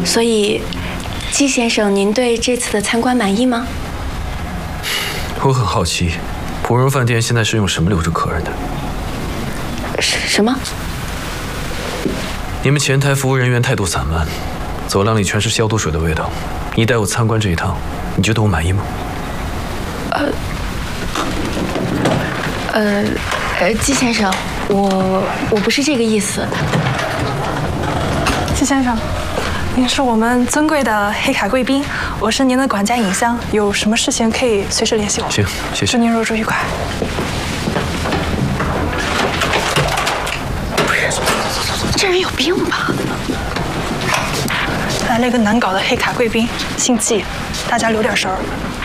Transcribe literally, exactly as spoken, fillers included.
所以，季先生，您对这次的参观满意吗？ 我很好奇，芙蓉饭店现在是用什么留着客人的？ 什什么？ 你们前台服务人员态度散漫，走廊里全是消毒水的味道。你带我参观这一趟，你觉得我满意吗？ 呃，呃，呃，季先生，我我不是这个意思。 季先生，您是我们尊贵的黑卡贵宾，我是您的管家尹香，有什么事情可以随时联系我。 行，谢谢。 祝您入住愉快。 不是，这人有病吧？ 来了一个难搞的黑卡贵宾，姓季，大家留点神儿。